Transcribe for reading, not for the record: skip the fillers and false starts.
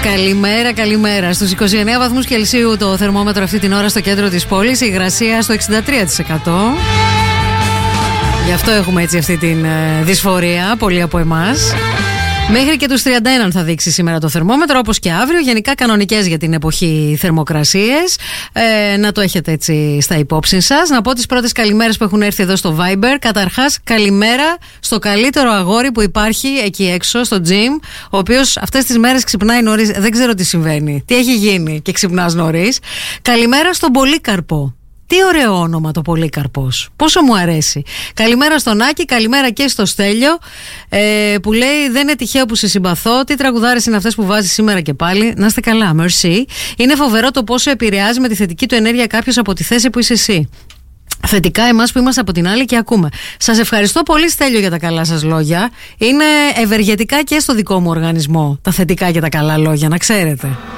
Καλημέρα, καλημέρα. Στους 29 βαθμούς Κελσίου το θερμόμετρο αυτή την ώρα στο κέντρο της πόλης, η υγρασία στο 63%. Γι' αυτό έχουμε έτσι αυτή την δυσφορία, πολλοί από εμάς. Μέχρι και τους 31 θα δείξει σήμερα το θερμόμετρο, όπως και αύριο. Γενικά κανονικές για την εποχή θερμοκρασίες. Να το έχετε έτσι στα υπόψη σας. Να πω τις πρώτες καλημέρες που έχουν έρθει εδώ στο Viber. Καταρχάς, καλημέρα στο καλύτερο αγόρι που υπάρχει εκεί έξω, στο gym, ο οποίος αυτές τις μέρες ξυπνάει νωρίς. Δεν ξέρω τι συμβαίνει. Τι έχει γίνει και ξυπνάς νωρίς. Καλημέρα στον Πολύκαρπο. Τι ωραίο όνομα το Πολύκαρπος. Πόσο μου αρέσει. Καλημέρα στον Άκη, καλημέρα και στο Στέλιο που λέει δεν είναι τυχαίο που σε συμπαθώ. Τι τραγουδάρες είναι αυτές που βάζεις σήμερα και πάλι. Να είστε καλά, merci. Είναι φοβερό το πόσο επηρεάζει με τη θετική του ενέργεια κάποιος από τη θέση που είσαι εσύ. Θετικά εμάς που είμαστε από την άλλη και ακούμε. Σας ευχαριστώ πολύ, Στέλιο, για τα καλά σας λόγια. Είναι ευεργετικά και στο δικό μου οργανισμό τα θετικά και τα καλά λόγια, να ξέρετε.